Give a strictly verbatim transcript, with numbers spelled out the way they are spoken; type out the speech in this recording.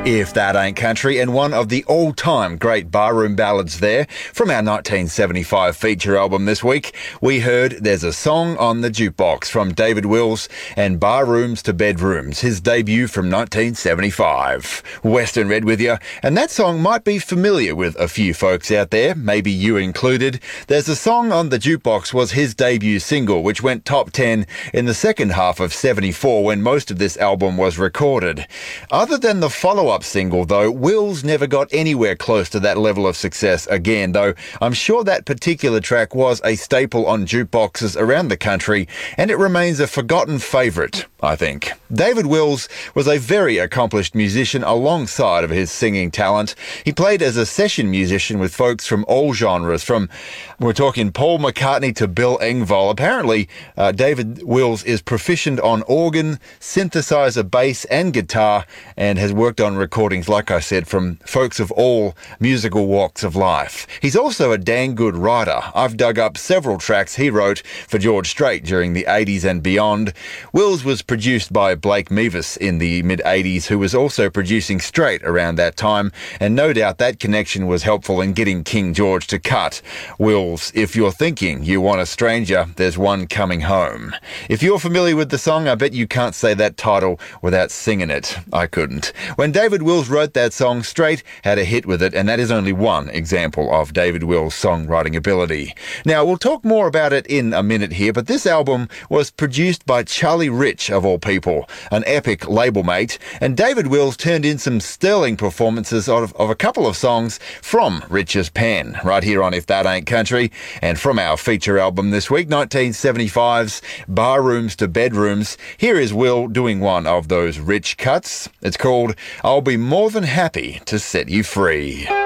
If That Ain't Country, and one of the all-time great barroom ballads there. From our nineteen seventy-five feature album this week, we heard There's a Song on the Jukebox from David Wills and Barrooms to Bedrooms, his debut from nineteen seventy-five. Western Red with you, and that song might be familiar with a few folks out there, maybe you included. There's a Song on the Jukebox was his debut single, which went top ten in the second half of seventy-four when most of this album was recorded. Other than the follow-up single, though, Wills never got anywhere close to that level of success again, though I'm sure that particular track was a staple on jukeboxes around the country, and it remains a forgotten favourite, I think. David Wills was a very accomplished musician alongside of his singing talent. He played as a session musician with folks from all genres, from, we're talking Paul McCartney to Bill Engvall. Apparently, uh, David Wills is proficient on organ, synthesizer, bass and guitar, and has worked on recordings, like I said, from folks of all musical walks of life. He's also a dang good writer. I've dug up several tracks he wrote for George Strait during the eighties and beyond. Wills was produced by Blake Mevis in the mid-eighties, who was also producing Strait around that time, and no doubt that connection was helpful in getting King George to cut Wills, If You're Thinking You Want a Stranger, There's One Coming Home. If you're familiar with the song, I bet you can't say that title without singing it. I couldn't. When David Wills wrote that song, Strait had a hit with it, and that is only one example of David Wills' songwriting ability. Now, we'll talk more about it in a minute here, but this album was produced by Charlie Rich, of all people, an epic label mate, and David Wills turned in some sterling performances of, of a couple of songs from Rich's pen, right here on If That Ain't Country, and from our feature album this week, nineteen seventy-five's Barrooms to Bedrooms. Here is Will doing one of those Rich cuts. It's called I'll Be More Than Happy to Set You Free.